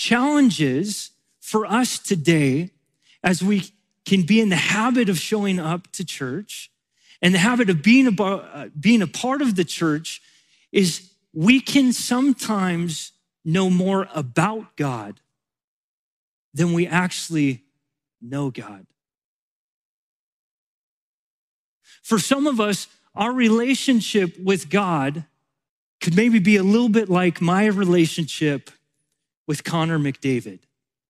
challenges for us today as we can be in the habit of showing up to church and the habit of being a part of the church is we can sometimes know more about God than we actually know God. For some of us, our relationship with God could maybe be a little bit like my relationship with Connor McDavid.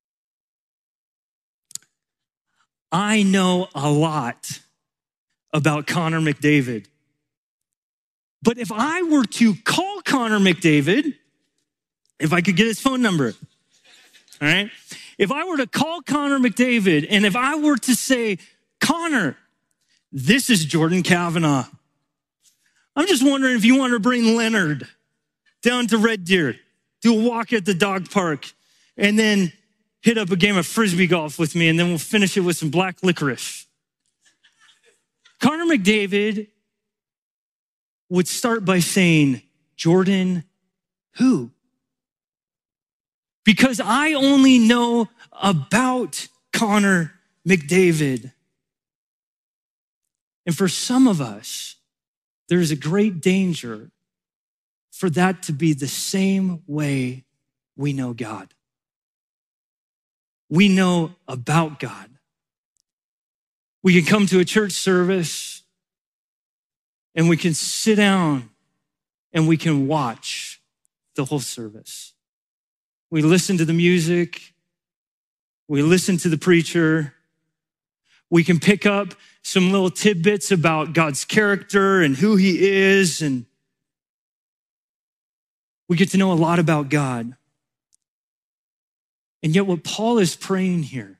I know a lot about Connor McDavid. But if I were to call Connor McDavid, if I could get his phone number, all right? If I were to call Connor McDavid and if I were to say, Connor, this is Jordan Kavanaugh. I'm just wondering if you want to bring Leonard down to Red Deer, do a walk at the dog park, and then hit up a game of Frisbee golf with me, and then we'll finish it with some black licorice. Connor McDavid would start by saying, Jordan, who? Because I only know about Connor McDavid. And for some of us, there's a great danger for that to be the same way we know God. We know about God. We can come to a church service and we can sit down and we can watch the whole service. We listen to the music. We listen to the preacher. We can pick up some little tidbits about God's character and who he is. And we get to know a lot about God. And yet what Paul is praying here,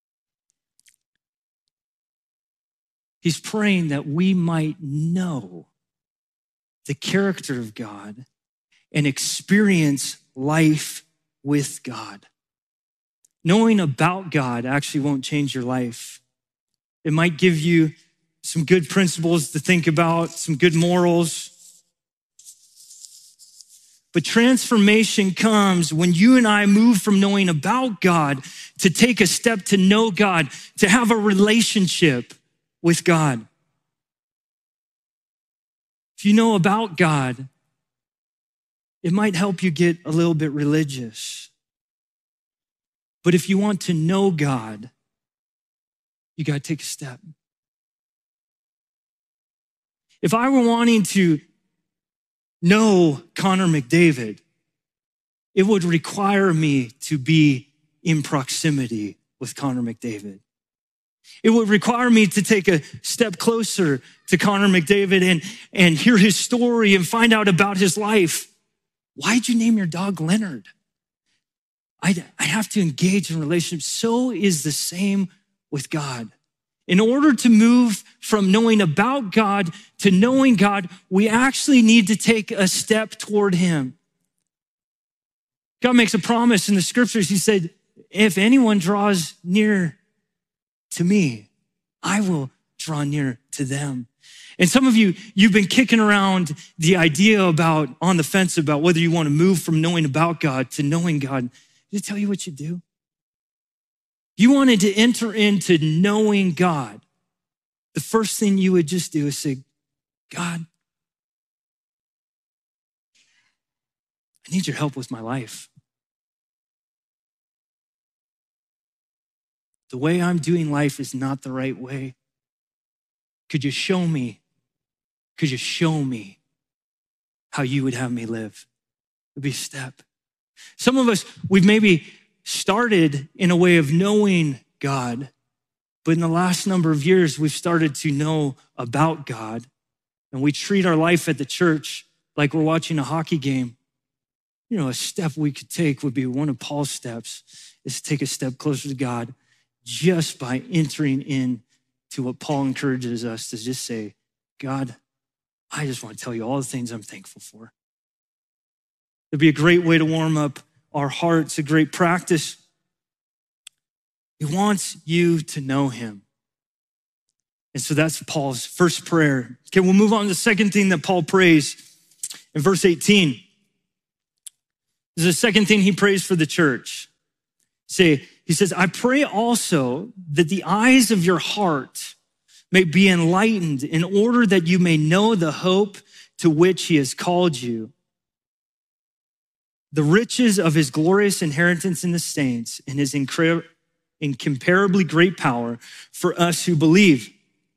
he's praying that we might know the character of God and experience life with God. Knowing about God actually won't change your life. It might give you some good principles to think about, some good morals. But transformation comes when you and I move from knowing about God to take a step to know God, to have a relationship with God. If you know about God, it might help you get a little bit religious. But if you want to know God, you got to take a step. If I were wanting to know Connor McDavid, it would require me to be in proximity with Connor McDavid. It would require me to take a step closer to Connor McDavid and hear his story and find out about his life. Why'd you name your dog Leonard? I have to engage in relationships. So is the same with God. In order to move from knowing about God to knowing God, we actually need to take a step toward him. God makes a promise in the scriptures. He said, if anyone draws near to me, I will draw near to them. And some of you, you've been kicking around the idea about, on the fence about whether you want to move from knowing about God to knowing God. Did I tell you what you do? You wanted to enter into knowing God. The first thing you would just do is say, God, I need your help with my life. The way I'm doing life is not the right way. Could you show me? Could you show me how you would have me live? It would be a step. Some of us, we've maybe started in a way of knowing God, but in the last number of years, we've started to know about God, and we treat our life at the church like we're watching a hockey game. You know, a step we could take would be one of Paul's steps, is to take a step closer to God just by entering into what Paul encourages us to just say, God, I just want to tell you all the things I'm thankful for. It'd be a great way to warm up our hearts, a great practice. He wants you to know him. And so that's Paul's first prayer. Okay, we'll move on to the second thing that Paul prays in verse 18. This is the second thing he prays for the church. He says, I pray also that the eyes of your heart may be enlightened in order that you may know the hope to which he has called you, the riches of his glorious inheritance in the saints, and his incomparably great power for us who believe.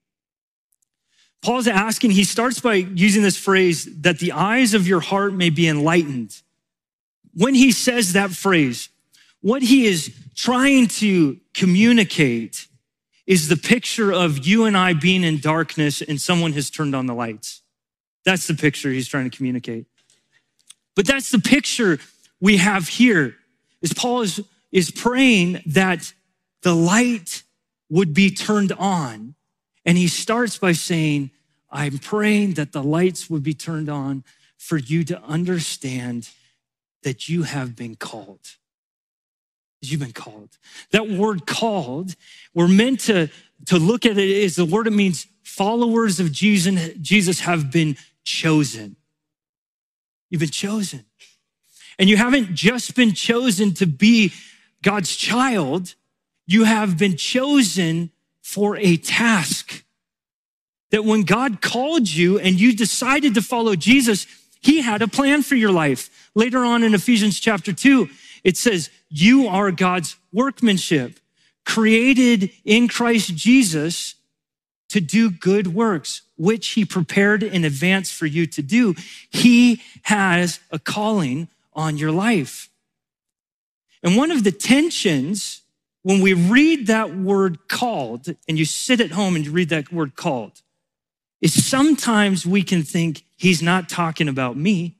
Paul's asking, he starts by using this phrase, that the eyes of your heart may be enlightened. When he says that phrase, what he is trying to communicate is the picture of you and I being in darkness and someone has turned on the lights. That's the picture he's trying to communicate. But that's the picture we have here, is Paul is praying that the light would be turned on. And he starts by saying, I'm praying that the lights would be turned on for you to understand that you have been called. You've been called. That word called, we're meant to look at it as the word it means followers of Jesus have been chosen. You've been chosen. And you haven't just been chosen to be God's child. You have been chosen for a task. That when God called you and you decided to follow Jesus, he had a plan for your life. Later on in Ephesians chapter 2, it says, you are God's workmanship, created in Christ Jesus to do good works, which he prepared in advance for you to do. He has a calling on your life. And one of the tensions when we read that word called, and you sit at home and you read that word called, is sometimes we can think he's not talking about me.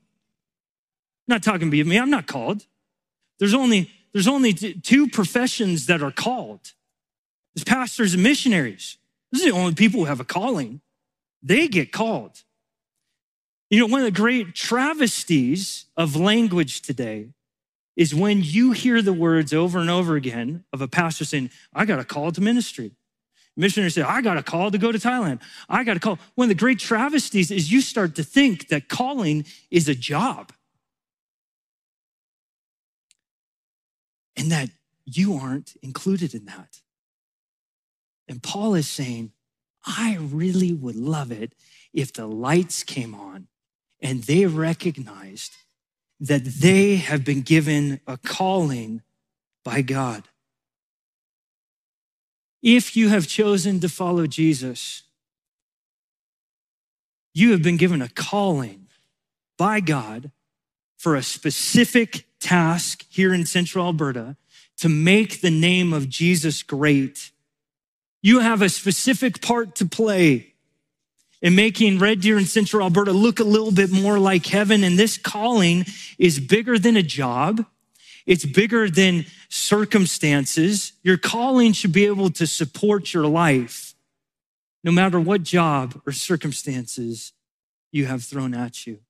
Not talking about me, I'm not called. There's only two professions that are called. There's pastors and missionaries. Those are the only people who have a calling. They get called. You know, one of the great travesties of language today is when you hear the words over and over again of a pastor saying, I got a call to ministry. Missionaries say, I got a call to go to Thailand. I got a call. One of the great travesties is you start to think that calling is a job. And that you aren't included in that. And Paul is saying, I really would love it if the lights came on and they recognized that they have been given a calling by God. If you have chosen to follow Jesus, you have been given a calling by God for a specific task here in Central Alberta to make the name of Jesus great. You have a specific part to play in making Red Deer in Central Alberta look a little bit more like heaven. And this calling is bigger than a job. It's bigger than circumstances. Your calling should be able to support your life, no matter what job or circumstances you have thrown at you.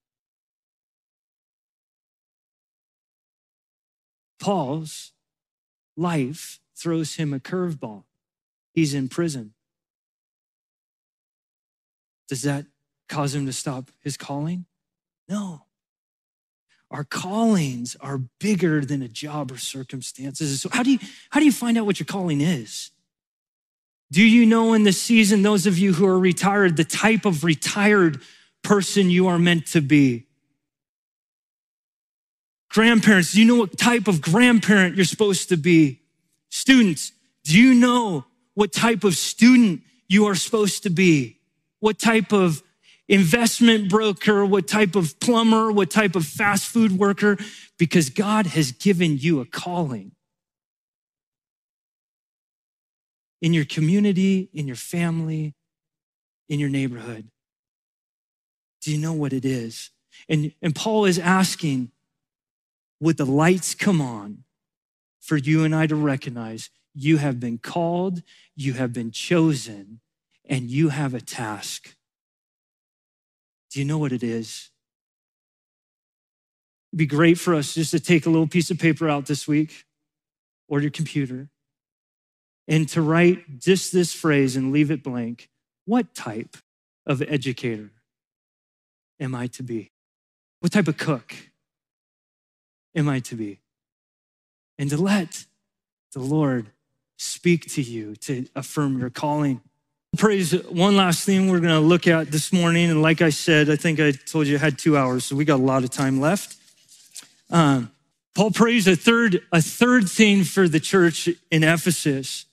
Paul's life throws him a curveball. He's in prison. Does that cause him to stop his calling? No. Our callings are bigger than a job or circumstances. So how do you find out what your calling is? Do you know in this season, those of you who are retired, the type of retired person you are meant to be? Grandparents, do you know what type of grandparent you're supposed to be? Students, do you know what type of student you are supposed to be? What type of investment broker, what type of plumber, what type of fast food worker? Because God has given you a calling. In your community, in your family, in your neighborhood. Do you know what it is? And Paul is asking, would the lights come on for you and I to recognize you have been called, you have been chosen, and you have a task? Do you know what it is? It'd be great for us just to take a little piece of paper out this week or your computer and to write just this phrase and leave it blank. What type of educator am I to be? What type of cook am I to be? And to let the Lord speak to you to affirm your calling. Praise, one last thing we're going to look at this morning. And like I said, I think I told you I had 2 hours, so we got a lot of time left. Paul prays a third thing for the church in Ephesus.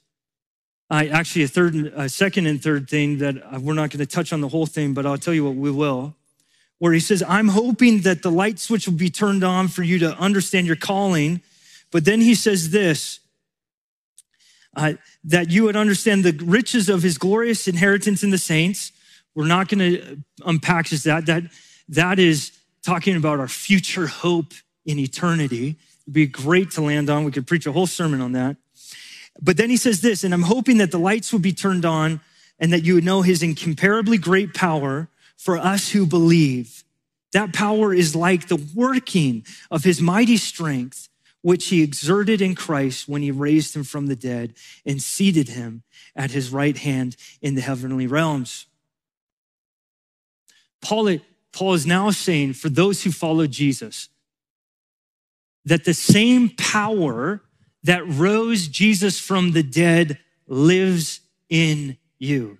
A second and third thing that we're not going to touch on the whole thing, but I'll tell you what we will. Where he says, I'm hoping that the light switch will be turned on for you to understand your calling. But then he says this, that you would understand the riches of his glorious inheritance in the saints. We're not going to unpack just that. That is talking about our future hope in eternity. It'd be great to land on. We could preach a whole sermon on that. But then he says this, and I'm hoping that the lights will be turned on and that you would know his incomparably great power for us who believe. That power is like the working of his mighty strength, which he exerted in Christ when he raised him from the dead and seated him at his right hand in the heavenly realms. Paul is now saying for those who follow Jesus that the same power that rose Jesus from the dead lives in you.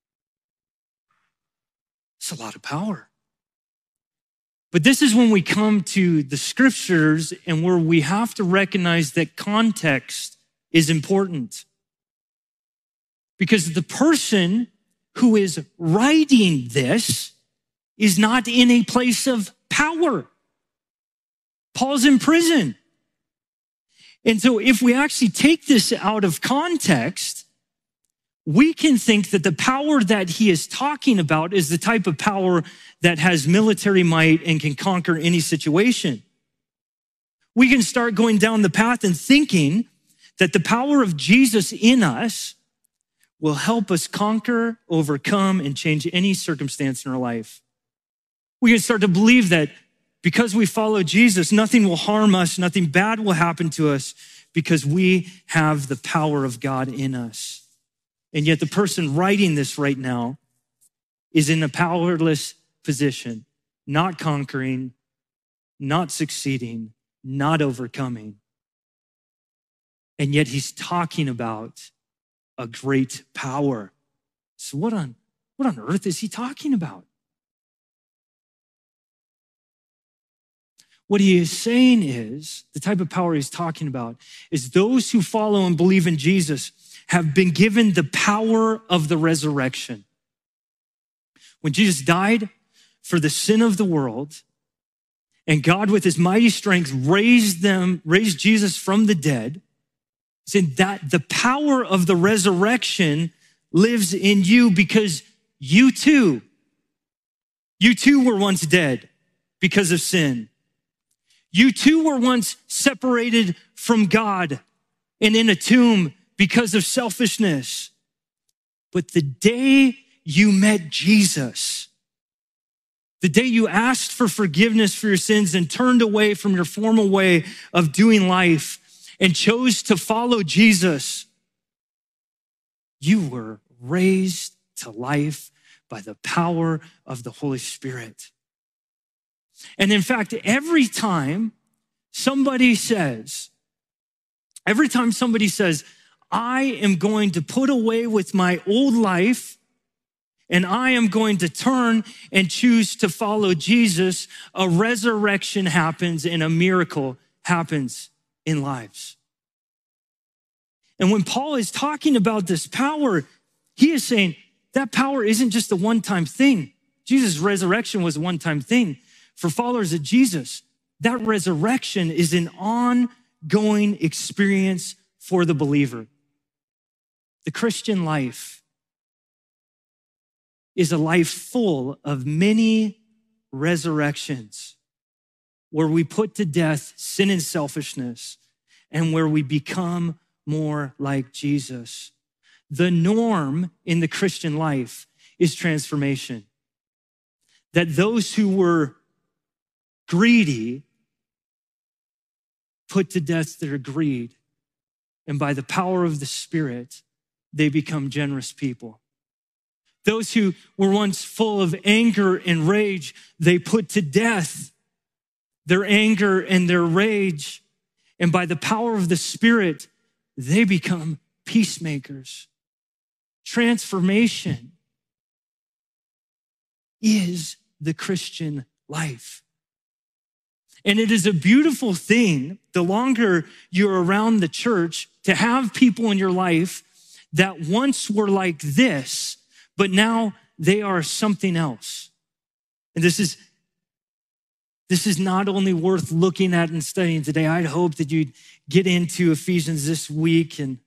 It's a lot of power. But this is when we come to the scriptures and where we have to recognize that context is important. Because the person who is writing this is not in a place of power. Paul's in prison. And so if we actually take this out of context, we can think that the power that he is talking about is the type of power that has military might and can conquer any situation. We can start going down the path and thinking that the power of Jesus in us will help us conquer, overcome, and change any circumstance in our life. We can start to believe that because we follow Jesus, nothing will harm us, nothing bad will happen to us because we have the power of God in us. And yet the person writing this right now is in a powerless position, not conquering, not succeeding, not overcoming. And yet he's talking about a great power. So what on earth is he talking about? What he is saying is, the type of power he's talking about is those who follow and believe in Jesus have been given the power of the resurrection. When Jesus died for the sin of the world, and God with his mighty strength raised Jesus from the dead, saying that the power of the resurrection lives in you because you too were once dead because of sin. You too were once separated from God and in a tomb because of selfishness. But the day you met Jesus, the day you asked for forgiveness for your sins and turned away from your former way of doing life and chose to follow Jesus, you were raised to life by the power of the Holy Spirit. And in fact, every time somebody says, I am going to put away with my old life and I am going to turn and choose to follow Jesus, a resurrection happens and a miracle happens in lives. And when Paul is talking about this power, he is saying that power isn't just a one-time thing. Jesus' resurrection was a one-time thing. For followers of Jesus, that resurrection is an ongoing experience for the believer. The Christian life is a life full of many resurrections where we put to death sin and selfishness and where we become more like Jesus. The norm in the Christian life is transformation. That those who were greedy put to death their greed, and by the power of the Spirit, they become generous people. Those who were once full of anger and rage, they put to death their anger and their rage, and by the power of the Spirit, they become peacemakers. Transformation is the Christian life. And it is a beautiful thing, the longer you're around the church, to have people in your life that once were like this, but now they are something else. And this is not only worth looking at and studying today. I'd hope that you'd get into Ephesians this week and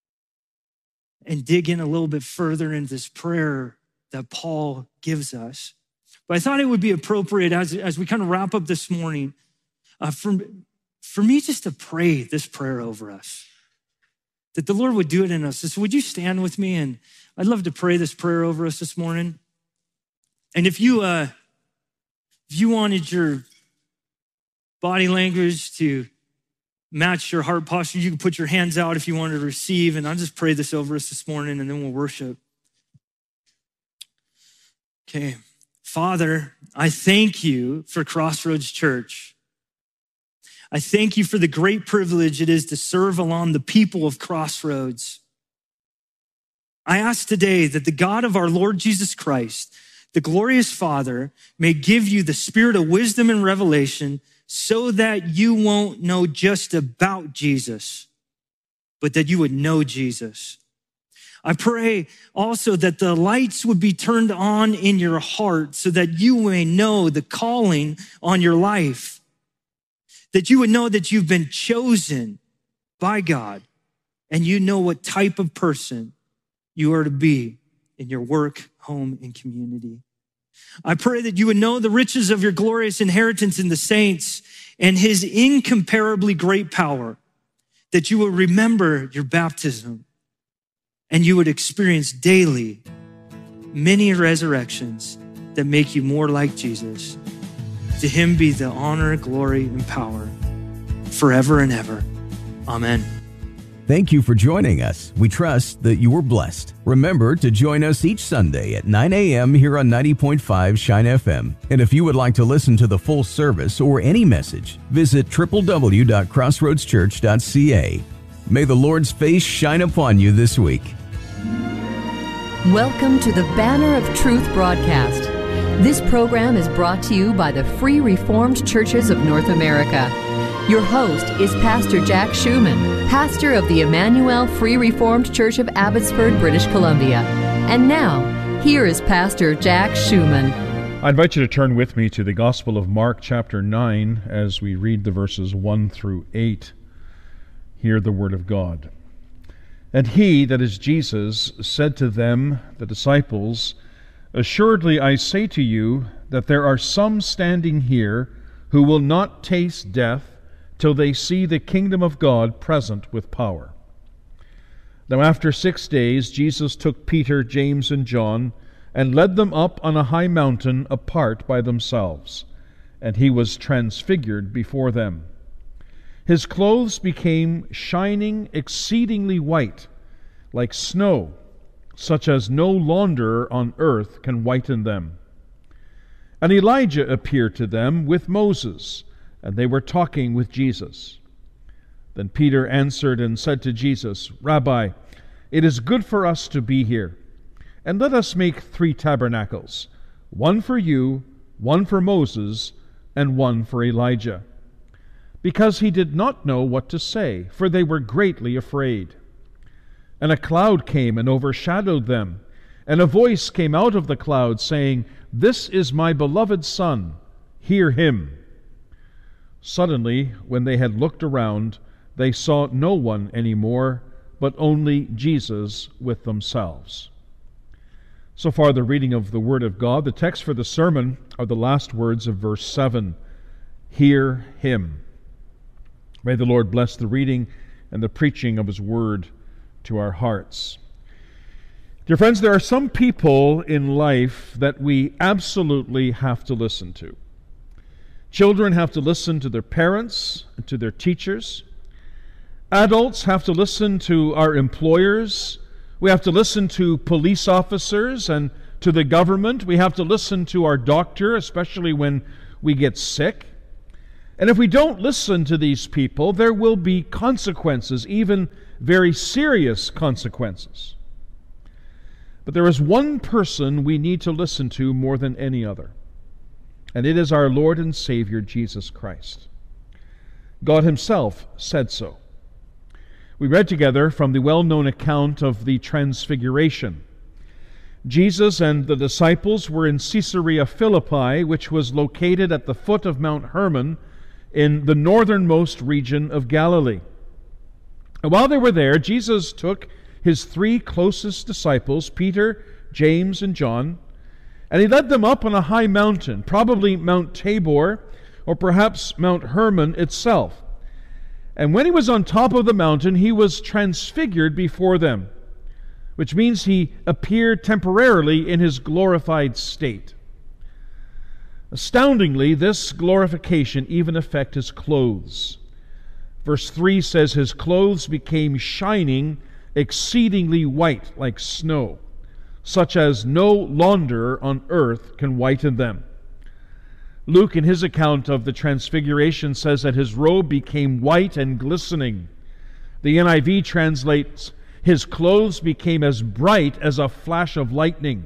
dig in a little bit further into this prayer that Paul gives us. But I thought it would be appropriate as we kind of wrap up this morning for me just to pray this prayer over us, that the Lord would do it in us. So would you stand with me? And I'd love to pray this prayer over us this morning. And if you wanted your body language to match your heart posture, you can put your hands out if you wanted to receive. And I'll just pray this over us this morning, and then we'll worship. Okay. Father, I thank you for Crossroads Church. I thank you for the great privilege it is to serve along the people of Crossroads. I ask today that the God of our Lord Jesus Christ, the glorious Father, may give you the spirit of wisdom and revelation so that you won't know just about Jesus, but that you would know Jesus. I pray also that the lights would be turned on in your heart so that you may know the calling on your life, that you would know that you've been chosen by God and you know what type of person you are to be in your work, home, and community. I pray that you would know the riches of your glorious inheritance in the saints and his incomparably great power, that you would remember your baptism and you would experience daily many resurrections that make you more like Jesus. To him be the honor, glory, and power forever and ever. Amen. Thank you for joining us. We trust that you were blessed. Remember to join us each Sunday at 9 a.m. here on 90.5 Shine FM. And if you would like to listen to the full service or any message, visit www.crossroadschurch.ca. May the Lord's face shine upon you this week. Welcome to the Banner of Truth broadcast. This program is brought to you by the Free Reformed Churches of North America. Your host is Pastor Jack Schumann, pastor of the Emmanuel Free Reformed Church of Abbotsford, British Columbia. And now, here is Pastor Jack Schumann. I invite you to turn with me to the Gospel of Mark chapter 9 as we read the verses 1 through 8. Hear the word of God. And he, that is Jesus, said to them, the disciples, Assuredly I say to you that there are some standing here who will not taste death till they see the kingdom of God present with power. Now after 6 days Jesus took Peter, James, and John, and led them up on a high mountain apart by themselves, and he was transfigured before them. His clothes became shining exceedingly white, like snow, such as no launderer on earth can whiten them. And Elijah appeared to them with Moses, and they were talking with Jesus. Then Peter answered and said to Jesus, Rabbi, it is good for us to be here, and let us make 3 tabernacles, one for you, one for Moses, and one for Elijah. Because he did not know what to say, for they were greatly afraid. And a cloud came and overshadowed them, and a voice came out of the cloud, saying, This is my beloved Son, hear him. Suddenly, when they had looked around, they saw no one any more, but only Jesus with themselves. So far, the reading of the Word of God. The text for the sermon are the last words of verse 7, Hear him. May the Lord bless the reading and the preaching of his word to our hearts. Dear friends, there are some people in life that we absolutely have to listen to. Children have to listen to their parents and to their teachers. Adults have to listen to our employers. We have to listen to police officers and to the government. We have to listen to our doctor, especially when we get sick. And if we don't listen to these people, there will be consequences, even very serious consequences. But there is one person we need to listen to more than any other, and it is our Lord and Savior, Jesus Christ. God Himself said so. We read together from the well-known account of the Transfiguration. Jesus and the disciples were in Caesarea Philippi, which was located at the foot of Mount Hermon in the northernmost region of Galilee. And while they were there, Jesus took His 3 closest disciples, Peter, James, and John, and He led them up on a high mountain, probably Mount Tabor, or perhaps Mount Hermon itself. And when He was on top of the mountain, He was transfigured before them, which means He appeared temporarily in His glorified state. Astoundingly, this glorification even affected His clothes. Verse 3 says, His clothes became shining, exceedingly white like snow, such as no launderer on earth can whiten them. Luke, in his account of the Transfiguration, says that His robe became white and glistening. The NIV translates, His clothes became as bright as a flash of lightning.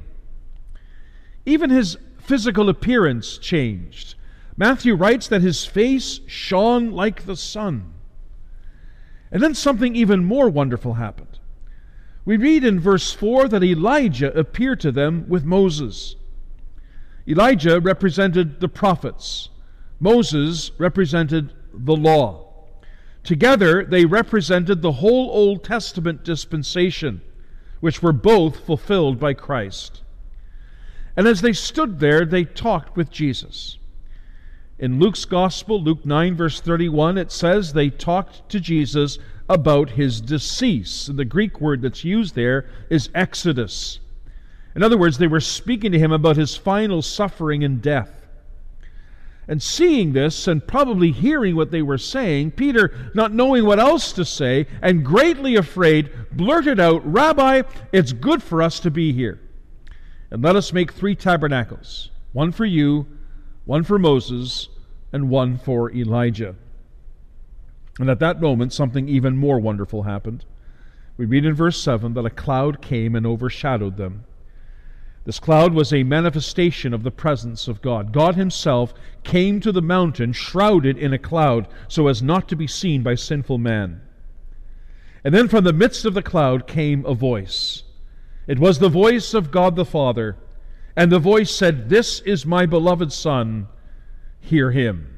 Even His physical appearance changed. Matthew writes that His face shone like the sun. And then something even more wonderful happened. We read in verse 4 that Elijah appeared to them with Moses. Elijah represented the prophets. Moses represented the law. Together, they represented the whole Old Testament dispensation, which were both fulfilled by Christ. And as they stood there, they talked with Jesus. In Luke's Gospel, Luke 9, verse 31, it says they talked to Jesus about His decease. And the Greek word that's used there is exodus. In other words, they were speaking to Him about His final suffering and death. And seeing this, and probably hearing what they were saying, Peter, not knowing what else to say, and greatly afraid, blurted out, Rabbi, it's good for us to be here. And let us make 3 tabernacles, one for you, one for Moses, and one for Elijah. And at that moment, something even more wonderful happened. We read in verse 7 that a cloud came and overshadowed them. This cloud was a manifestation of the presence of God. God Himself came to the mountain shrouded in a cloud so as not to be seen by sinful man. And then from the midst of the cloud came a voice. It was the voice of God the Father, and the voice said, This is my beloved Son, hear Him.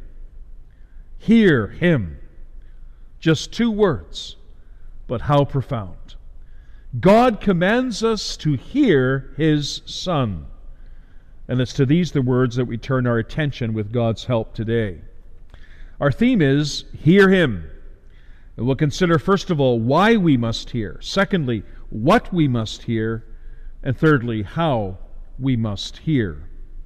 Hear Him. Just 2 words, but how profound. God commands us to hear His Son. And it's to these the words that we turn our attention with God's help today. Our theme is, Hear Him. And we'll consider, first of all, why we must hear. Secondly, what we must hear. And thirdly, how we must hear.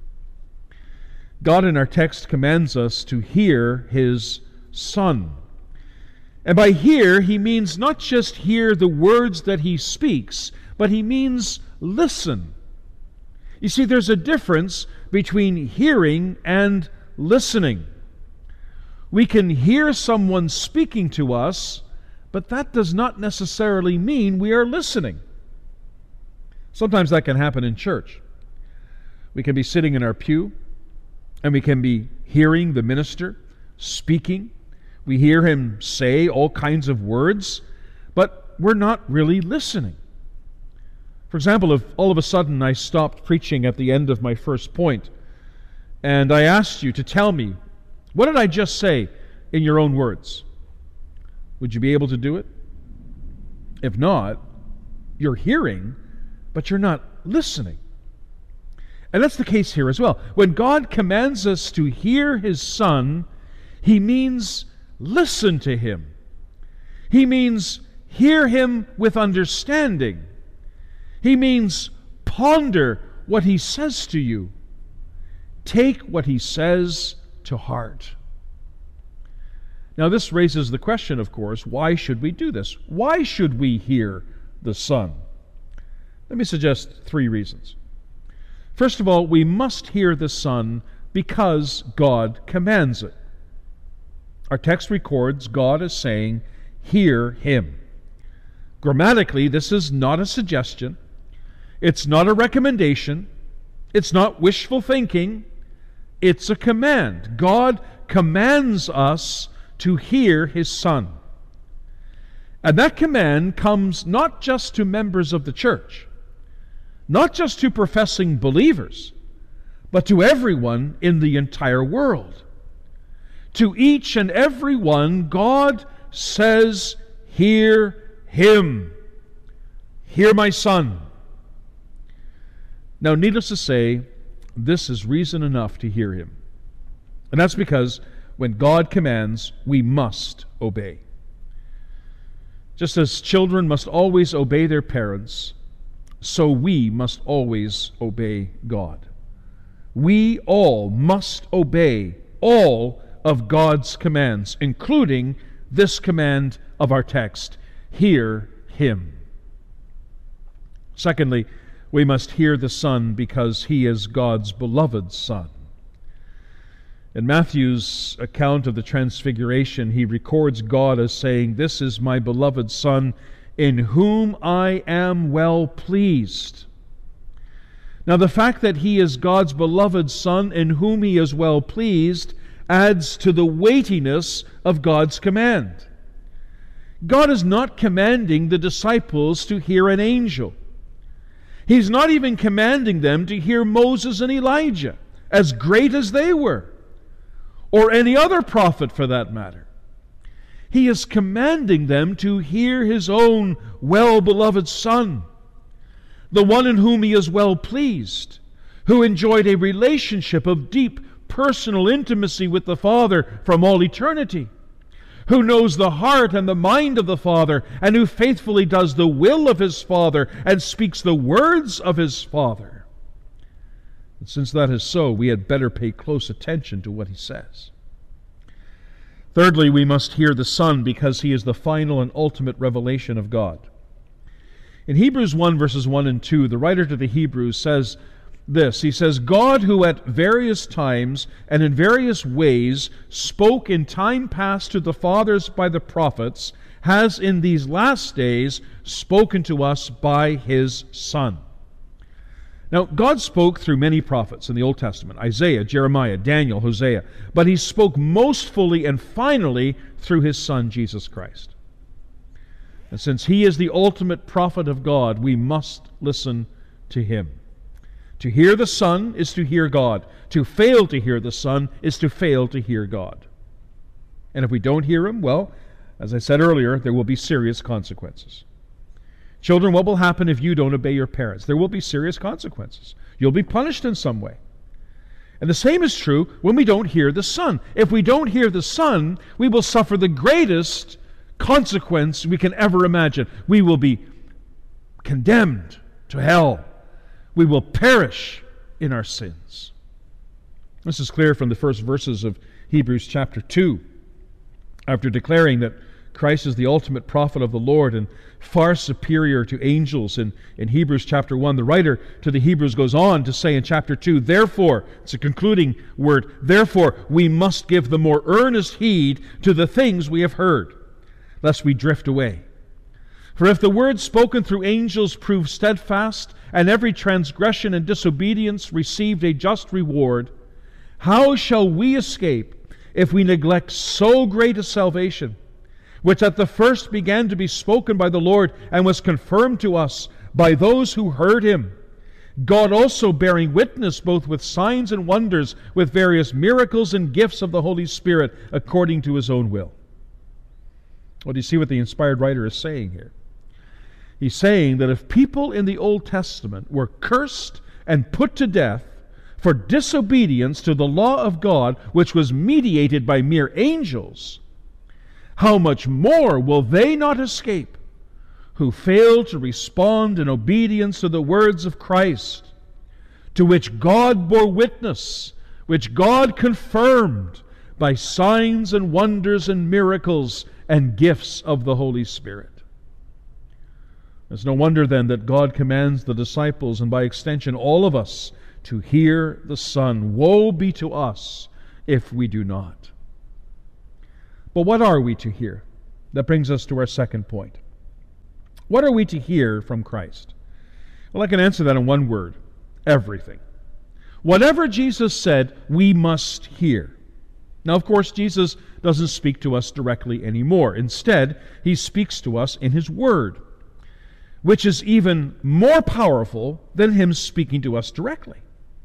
God in our text commands us to hear His Son. And by hear, He means not just hear the words that He speaks, but He means listen. You see, there's a difference between hearing and listening. We can hear someone speaking to us, but that does not necessarily mean we are listening. Sometimes that can happen in church. We can be sitting in our pew, and we can be hearing the minister speaking. We hear him say all kinds of words, but we're not really listening. For example, if all of a sudden I stopped preaching at the end of my first point, and I asked you to tell me, what did I just say in your own words? Would you be able to do it? If not, you're hearing, but you're not listening. And that's the case here as well. When God commands us to hear His Son, He means listen to Him. He means hear Him with understanding. He means ponder what He says to you. Take what He says to heart. Now this raises the question, of course, why should we do this? Why should we hear the Son? Let me suggest 3 reasons. First of all, we must hear the Son because God commands it. Our text records God as saying, "Hear him." Grammatically, this is not a suggestion. It's not a recommendation. It's not wishful thinking. It's a command. God commands us to hear his Son. And that command comes not just to members of the church, not just to professing believers, but to everyone in the entire world. To each and every one, God says, "Hear him. Hear my Son." Now, needless to say, this is reason enough to hear him. And that's because when God commands, we must obey. Just as children must always obey their parents, so we must always obey God. We all must obey all of God's commands, including this command of our text, "Hear him." Secondly, we must hear the Son because he is God's beloved Son. In Matthew's account of the Transfiguration, he records God as saying, "This is my beloved Son, in whom I am well pleased." Now, the fact that he is God's beloved Son, in whom he is well pleased, adds to the weightiness of God's command. God is not commanding the disciples to hear an angel. He's not even commanding them to hear Moses and Elijah, as great as they were, or any other prophet for that matter. He is commanding them to hear his own well-beloved Son, the one in whom he is well pleased, who enjoyed a relationship of deep personal intimacy with the Father from all eternity, who knows the heart and the mind of the Father, and who faithfully does the will of his Father and speaks the words of his Father. And since that is so, we had better pay close attention to what he says. Thirdly, we must hear the Son because he is the final and ultimate revelation of God. In Hebrews 1, verses 1 and 2, the writer to the Hebrews says this. He says, "God, who at various times and in various ways spoke in time past to the fathers by the prophets, has in these last days spoken to us by his Son." Now, God spoke through many prophets in the Old Testament, Isaiah, Jeremiah, Daniel, Hosea, but he spoke most fully and finally through his Son, Jesus Christ. And since he is the ultimate prophet of God, we must listen to him. To hear the Son is to hear God. To fail to hear the Son is to fail to hear God. And if we don't hear him, well, as I said earlier, there will be serious consequences. Children, what will happen if you don't obey your parents? There will be serious consequences. You'll be punished in some way. And the same is true when we don't hear the Son. If we don't hear the Son, we will suffer the greatest consequence we can ever imagine. We will be condemned to hell. We will perish in our sins. This is clear from the first verses of Hebrews chapter 2. After declaring that Christ is the ultimate prophet of the Lord and far superior to angels in Hebrews chapter 1, the writer to the Hebrews goes on to say in chapter 2, "Therefore," it's a concluding word, "therefore we must give the more earnest heed to the things we have heard, lest we drift away. For if the word spoken through angels proved steadfast, and every transgression and disobedience received a just reward, how shall we escape if we neglect so great a salvation, which at the first began to be spoken by the Lord and was confirmed to us by those who heard him, God also bearing witness both with signs and wonders, with various miracles and gifts of the Holy Spirit according to his own will." Well, do you see what the inspired writer is saying here? He's saying that if people in the Old Testament were cursed and put to death for disobedience to the law of God, which was mediated by mere angels, how much more will they not escape who fail to respond in obedience to the words of Christ, to which God bore witness, which God confirmed by signs and wonders and miracles and gifts of the Holy Spirit. It's no wonder then that God commands the disciples, and by extension all of us, to hear the Son. Woe be to us if we do not. But what are we to hear? That brings us to our second point. What are we to hear from Christ? Well, I can answer that in one word: everything. Whatever Jesus said, we must hear. Now, of course, Jesus doesn't speak to us directly anymore. Instead, He speaks to us in His Word, which is even more powerful than Him speaking to us directly.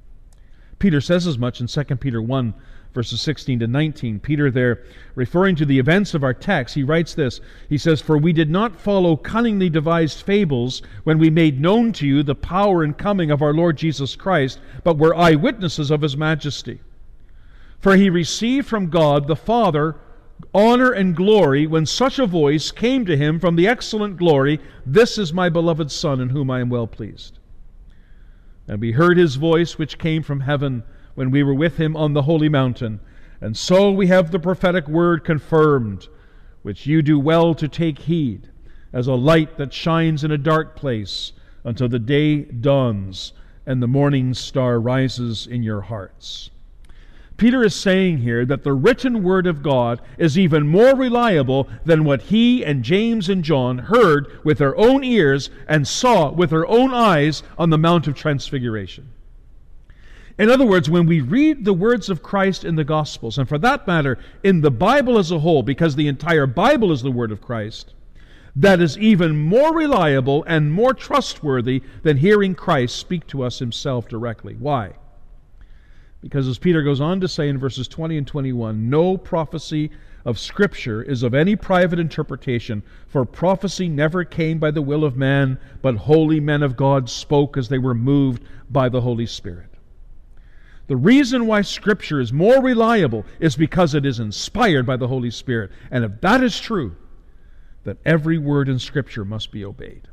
Peter says as much in 2 Peter 1, verses 16 to 19. Peter there, referring to the events of our text, he writes this. He says, "For we did not follow cunningly devised fables when we made known to you the power and coming of our Lord Jesus Christ, but were eyewitnesses of His majesty. For He received from God the Father honor and glory when such a voice came to Him from the excellent glory, 'This is my beloved Son, in whom I am well pleased.' And we heard His voice which came from heaven when we were with Him on the holy mountain. And so we have the prophetic word confirmed, which you do well to take heed, as a light that shines in a dark place until the day dawns and the morning star rises in your hearts." Peter is saying here that the written Word of God is even more reliable than what he and James and John heard with their own ears and saw with their own eyes on the Mount of Transfiguration. In other words, when we read the words of Christ in the Gospels, and for that matter, in the Bible as a whole, because the entire Bible is the Word of Christ, that is even more reliable and more trustworthy than hearing Christ speak to us Himself directly. Why? Because as Peter goes on to say in verses 20 and 21, no prophecy of Scripture is of any private interpretation, for prophecy never came by the will of man, but holy men of God spoke as they were moved by the Holy Spirit. The reason why Scripture is more reliable is because it is inspired by the Holy Spirit. And if that is true, then every word in Scripture must be obeyed.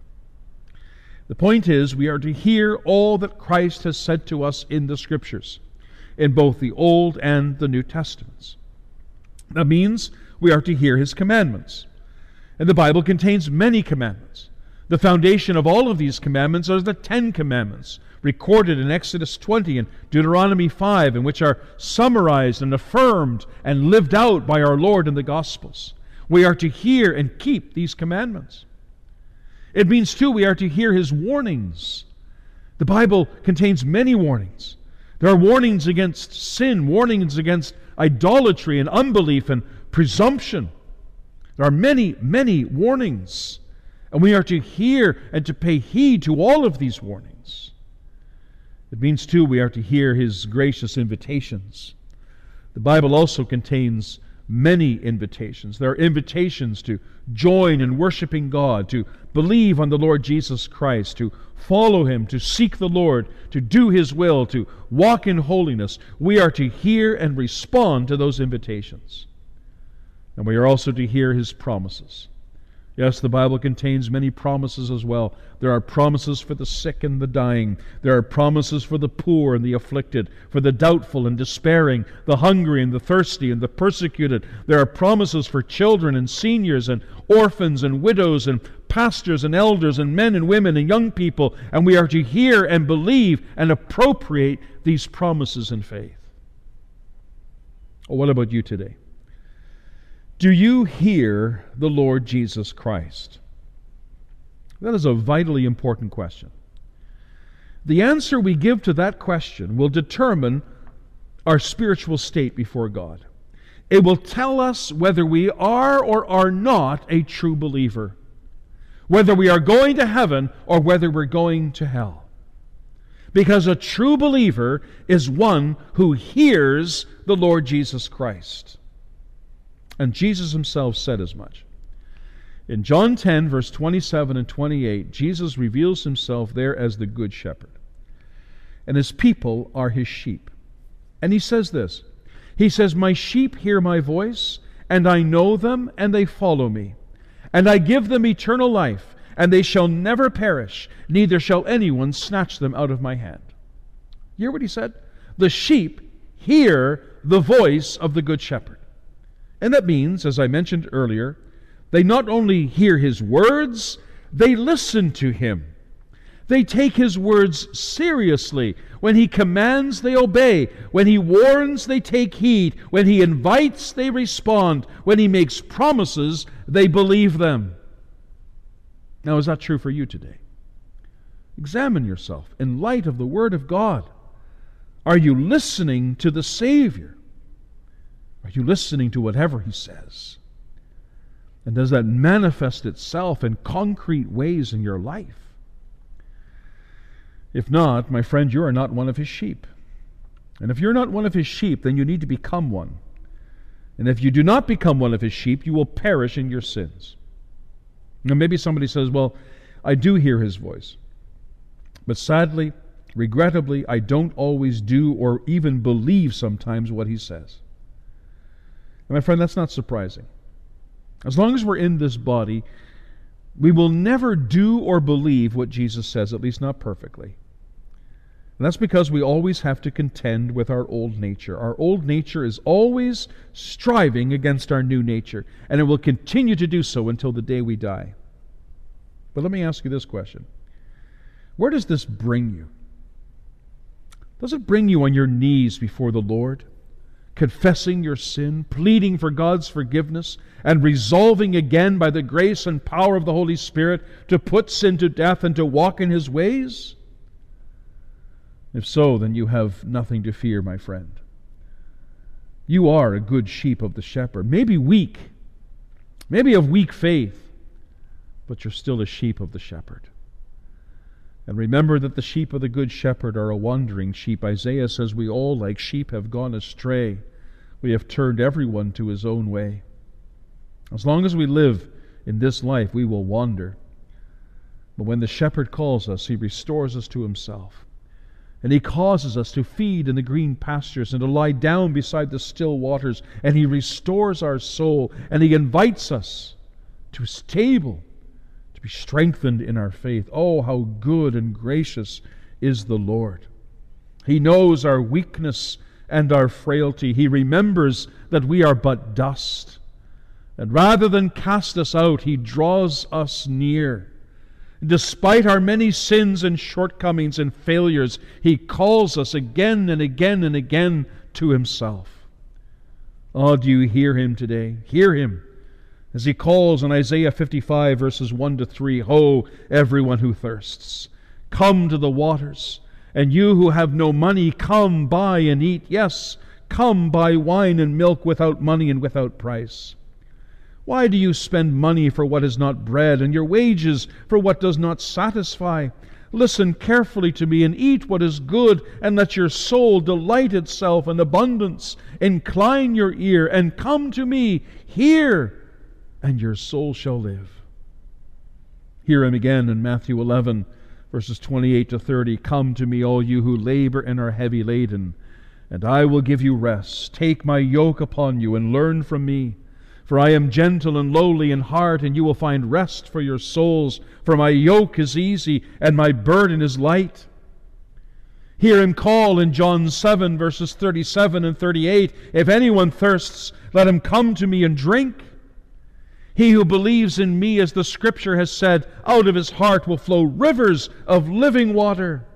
The point is, we are to hear all that Christ has said to us in the Scriptures, in both the Old and the New Testaments. That means we are to hear His commandments. And the Bible contains many commandments. The foundation of all of these commandments are the 10 Commandments, recorded in Exodus 20 and Deuteronomy 5, and which are summarized and affirmed and lived out by our Lord in the Gospels. We are to hear and keep these commandments. It means, too, we are to hear His warnings. The Bible contains many warnings. There are warnings against sin, warnings against idolatry and unbelief and presumption. There are many, many warnings. And we are to hear and to pay heed to all of these warnings. It means, too, we are to hear His gracious invitations. The Bible also contains many invitations. There are invitations to join in worshiping God, to believe on the Lord Jesus Christ, to follow Him, to seek the Lord, to do His will, to walk in holiness. We are to hear and respond to those invitations. And we are also to hear His promises. Yes, the Bible contains many promises as well. There are promises for the sick and the dying. There are promises for the poor and the afflicted, for the doubtful and despairing, the hungry and the thirsty and the persecuted. There are promises for children and seniors and orphans and widows and pastors and elders and men and women and young people. And we are to hear and believe and appropriate these promises in faith. Well, what about you today? Do you hear the Lord Jesus Christ? That is a vitally important question. The answer we give to that question will determine our spiritual state before God. It will tell us whether we are or are not a true believer, whether we are going to heaven or whether we're going to hell. Because a true believer is one who hears the Lord Jesus Christ. And Jesus Himself said as much. In John 10, verse 27 and 28, Jesus reveals Himself there as the Good Shepherd. And His people are His sheep. And He says this. He says, "My sheep hear my voice, and I know them, and they follow me. And I give them eternal life, and they shall never perish, neither shall anyone snatch them out of my hand." You hear what He said? The sheep hear the voice of the Good Shepherd. And that means, as I mentioned earlier, they not only hear His words, they listen to Him. They take His words seriously. When He commands, they obey. When He warns, they take heed. When He invites, they respond. When He makes promises, they believe them. Now, is that true for you today? Examine yourself in light of the Word of God. Are you listening to the Savior? Are you listening to whatever He says? And does that manifest itself in concrete ways in your life? If not, my friend, you are not one of His sheep. And if you're not one of His sheep, then you need to become one. And if you do not become one of His sheep, you will perish in your sins. Now, maybe somebody says, well, I do hear His voice. But sadly, regrettably, I don't always do or even believe sometimes what He says. And my friend, that's not surprising. As long as we're in this body, we will never do or believe what Jesus says, at least not perfectly. And that's because we always have to contend with our old nature. Our old nature is always striving against our new nature, and it will continue to do so until the day we die. But let me ask you this question. Where does this bring you? Does it bring you on your knees before the Lord, confessing your sin, pleading for God's forgiveness, and resolving again by the grace and power of the Holy Spirit to put sin to death and to walk in His ways? If so, then you have nothing to fear, my friend. You are a good sheep of the shepherd. Maybe weak, maybe of weak faith, but you're still a sheep of the shepherd. And remember that the sheep of the good shepherd are a wandering sheep. Isaiah says we all like sheep have gone astray. We have turned everyone to his own way. As long as we live in this life, we will wander. But when the shepherd calls us, He restores us to Himself. And He causes us to feed in the green pastures and to lie down beside the still waters. And He restores our soul. And He invites us to His table to be strengthened in our faith. Oh, how good and gracious is the Lord. He knows our weakness and our frailty. He remembers that we are but dust. And rather than cast us out, He draws us near. Despite our many sins and shortcomings and failures, He calls us again and again and again to Himself. Oh, do you hear Him today? Hear Him as He calls in Isaiah 55 verses 1 to 3, "Ho, everyone who thirsts, come to the waters, and you who have no money, come buy and eat. Yes, come buy wine and milk without money and without price. Why do you spend money for what is not bread, and your wages for what does not satisfy? Listen carefully to me, and eat what is good, and let your soul delight itself in abundance. Incline your ear, and come to me. Hear, and your soul shall live." Hear Him again in Matthew 11, verses 28 to 30. "Come to me, all you who labor and are heavy laden, and I will give you rest. Take my yoke upon you, and learn from me. For I am gentle and lowly in heart, and you will find rest for your souls. For my yoke is easy, and my burden is light." Hear Him call in John 7, verses 37 and 38, "If anyone thirsts, let him come to me and drink. He who believes in me, as the Scripture has said, out of his heart will flow rivers of living water."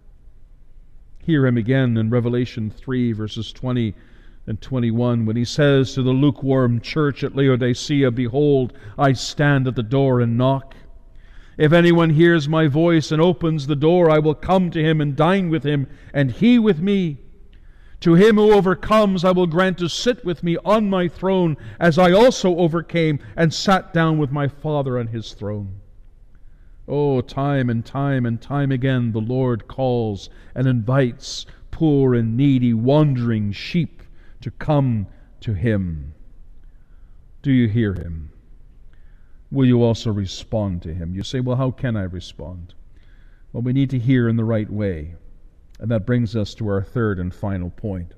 Hear Him again in Revelation 3, verses 20 and 21, when He says to the lukewarm church at Laodicea, "Behold, I stand at the door and knock. If anyone hears my voice and opens the door, I will come to him and dine with him, and he with me. To him who overcomes, I will grant to sit with me on my throne, as I also overcame and sat down with my Father on His throne." Oh, time and time and time again, the Lord calls and invites poor and needy, wandering sheep to come to Him. Do you hear Him? Will you also respond to Him? You say, well, how can I respond? Well, we need to hear in the right way. And that brings us to our third and final point.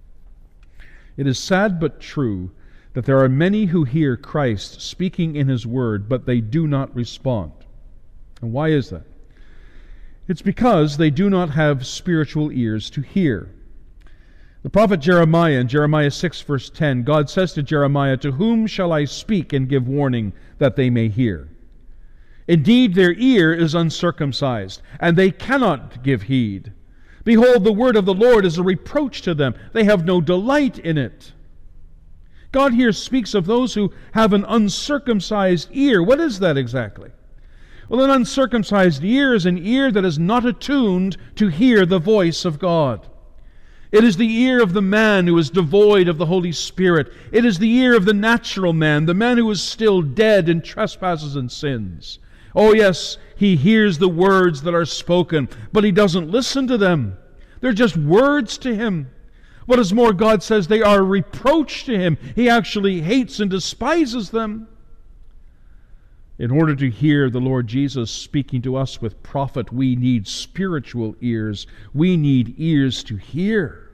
It is sad but true that there are many who hear Christ speaking in His Word, but they do not respond. And why is that? It's because they do not have spiritual ears to hear. The prophet Jeremiah, in Jeremiah 6, verse 10, God says to Jeremiah, "To whom shall I speak and give warning that they may hear? Indeed, their ear is uncircumcised, and they cannot give heed. Behold, the word of the Lord is a reproach to them. They have no delight in it. God here speaks of those who have an uncircumcised ear. What is that exactly? Well, an uncircumcised ear is an ear that is not attuned to hear the voice of God. It is the ear of the man who is devoid of the Holy Spirit. It is the ear of the natural man, the man who is still dead in trespasses and sins. Oh yes, he hears the words that are spoken, but he doesn't listen to them. They're just words to him. What is more, God says they are a reproach to him. He actually hates and despises them. In order to hear the Lord Jesus speaking to us with profit, we need spiritual ears. We need ears to hear.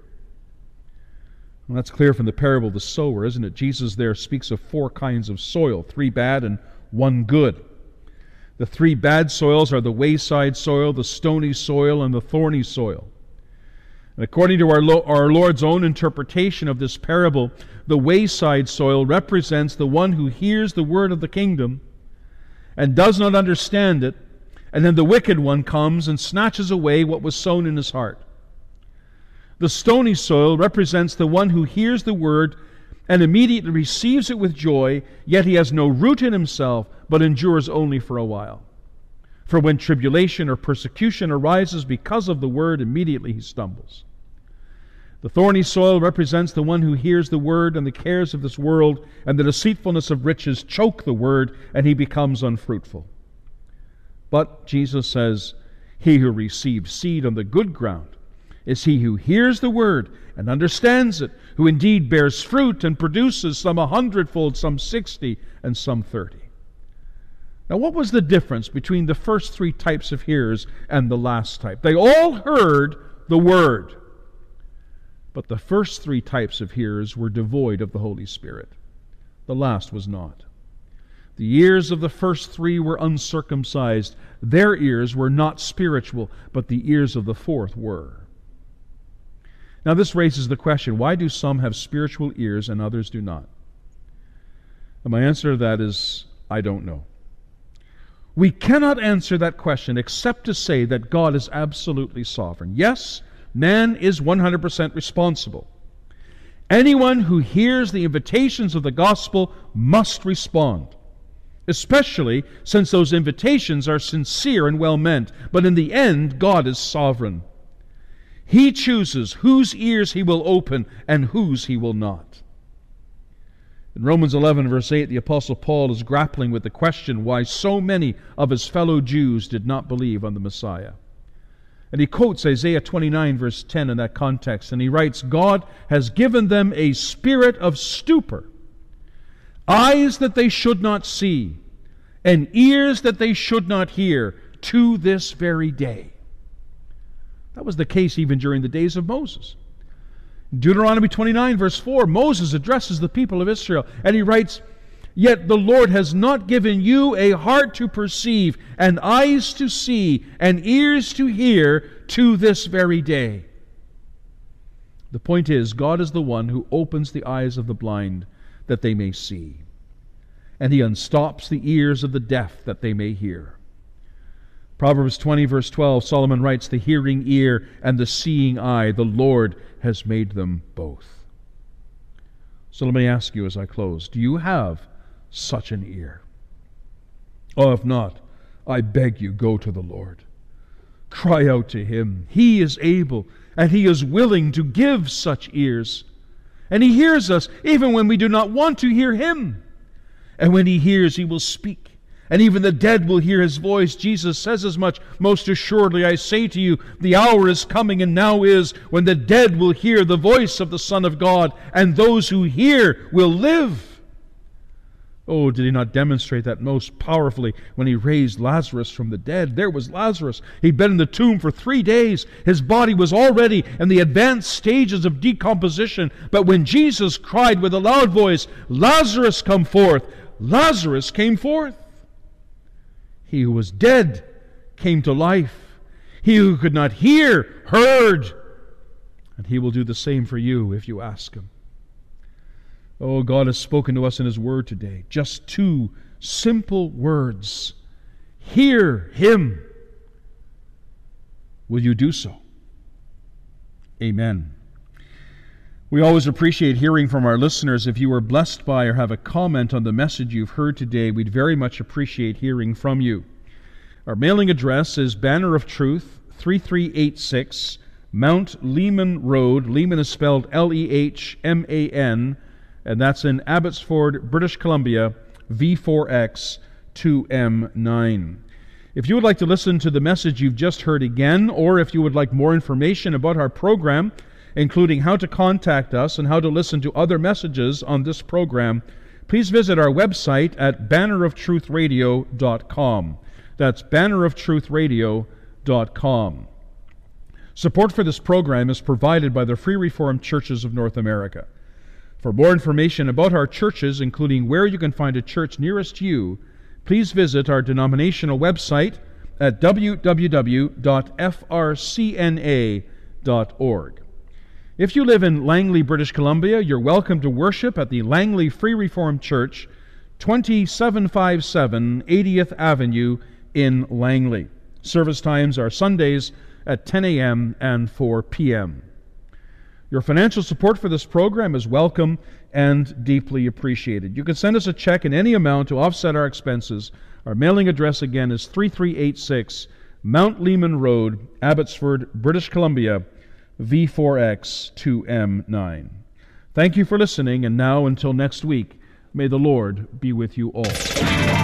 Well, that's clear from the parable of the sower, isn't it? Jesus there speaks of 4 kinds of soil, 3 bad and 1 good. The 3 bad soils are the wayside soil, the stony soil, and the thorny soil. And according to our Lord's own interpretation of this parable, the wayside soil represents the one who hears the word of the kingdom and does not understand it, and then the wicked one comes and snatches away what was sown in his heart. The stony soil represents the one who hears the word and immediately receives it with joy, yet he has no root in himself, but endures only for a while. For when tribulation or persecution arises because of the word, immediately he stumbles. The thorny soil represents the one who hears the word, and the cares of this world and the deceitfulness of riches choke the word, and he becomes unfruitful. But Jesus says, he who receives seed on the good ground is he who hears the word and understands it, who indeed bears fruit and produces some 100-fold, some 60, and some 30. Now, what was the difference between the first 3 types of hearers and the last type? They all heard the word, but the first 3 types of hearers were devoid of the Holy Spirit. The last was not. The ears of the first 3 were uncircumcised. Their ears were not spiritual, but the ears of the 4th were. Now this raises the question, why do some have spiritual ears and others do not? And my answer to that is, I don't know. We cannot answer that question except to say that God is absolutely sovereign. Yes, man is 100% responsible. Anyone who hears the invitations of the gospel must respond, especially since those invitations are sincere and well meant. But in the end, God is sovereign. He chooses whose ears he will open and whose he will not. In Romans 11, verse 8, the Apostle Paul is grappling with the question why so many of his fellow Jews did not believe on the Messiah. And he quotes Isaiah 29, verse 10 in that context, and he writes, God has given them a spirit of stupor, eyes that they should not see, and ears that they should not hear, to this very day. That was the case even during the days of Moses. Deuteronomy 29, verse 4, Moses addresses the people of Israel, and he writes, Yet the Lord has not given you a heart to perceive, and eyes to see, and ears to hear, to this very day. The point is, God is the one who opens the eyes of the blind that they may see, and He unstops the ears of the deaf that they may hear. Proverbs 20, verse 12, Solomon writes, The hearing ear and the seeing eye, the Lord has made them both. So let me ask you as I close, do you have such an ear? Oh, if not, I beg you, go to the Lord. Cry out to Him. He is able and He is willing to give such ears. And He hears us even when we do not want to hear Him. And when He hears, He will speak. And even the dead will hear His voice. Jesus says as much, Most assuredly I say to you, the hour is coming and now is, when the dead will hear the voice of the Son of God, and those who hear will live. Oh, did He not demonstrate that most powerfully when He raised Lazarus from the dead? There was Lazarus. He'd been in the tomb for 3 days. His body was already in the advanced stages of decomposition. But when Jesus cried with a loud voice, Lazarus, come forth, Lazarus came forth. He who was dead came to life. He who could not hear heard. And He will do the same for you if you ask Him. Oh, God has spoken to us in His Word today. Just 2 simple words. hear Him. Will you do so? Amen. We always appreciate hearing from our listeners. If you were blessed by or have a comment on the message you've heard today, we'd very much appreciate hearing from you. Our mailing address is Banner of Truth, 3386 Mount Lehman Road. Lehman is spelled Lehman, and that's in Abbotsford, British Columbia, V4X 2M9. If you would like to listen to the message you've just heard again, or if you would like more information about our program, including how to contact us and how to listen to other messages on this program, please visit our website at banneroftruthradio.com. That's banneroftruthradio.com. Support for this program is provided by the Free Reformed Churches of North America. For more information about our churches, including where you can find a church nearest you, please visit our denominational website at www.frcna.org. If you live in Langley, British Columbia, you're welcome to worship at the Langley Free Reformed Church, 2757 80th Avenue in Langley. Service times are Sundays at 10 a.m. and 4 p.m. Your financial support for this program is welcome and deeply appreciated. You can send us a check in any amount to offset our expenses. Our mailing address again is 3386 Mount Lehman Road, Abbotsford, British Columbia, V4X 2M9. Thank you for listening, and now until next week, may the Lord be with you all.